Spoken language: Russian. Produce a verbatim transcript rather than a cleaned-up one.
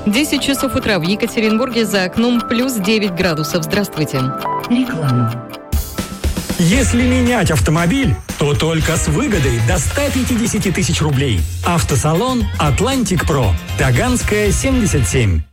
десять часов утра в Екатеринбурге, за окном плюс девять градусов. Здравствуйте. Реклама. Если менять автомобиль, то только с выгодой до ста пятидесяти тысяч рублей. Автосалон «Атлантик Про». Таганская, семьдесят семь.